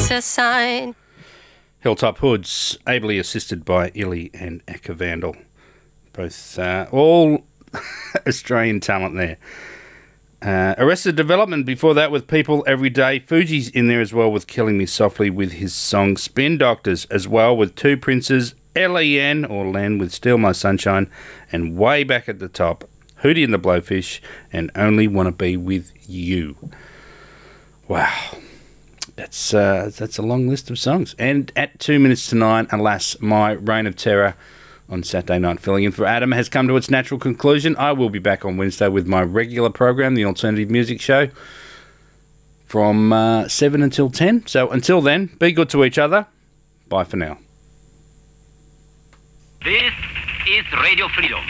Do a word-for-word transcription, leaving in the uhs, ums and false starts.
it's a sign. Hilltop Hoods, ably assisted by Illy and Eka Vandal. Both, uh, all Australian talent there. Uh, Arrested Development before that with People Every Day. Fuji's in there as well with Killing Me Softly with his song Spin Doctors, as well with Two Princes, L E N or Len with Steal My Sunshine, and way back at the top, Hootie and the Blowfish and Only Wanna Be With You. Wow. That's uh, that's a long list of songs. And at two minutes to nine, alas, my reign of terror on Saturday night filling in for Adam has come to its natural conclusion. I will be back on Wednesday with my regular program, the Alternative Music Show, from uh, seven until ten. So until then, be good to each other. Bye for now. This is Radio Freedom.